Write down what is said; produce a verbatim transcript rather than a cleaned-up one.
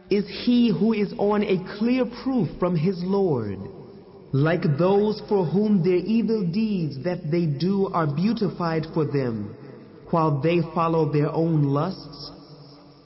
is he who is on a clear proof from his Lord, like those for whom their evil deeds that they do are beautified for them, while they follow their own lusts.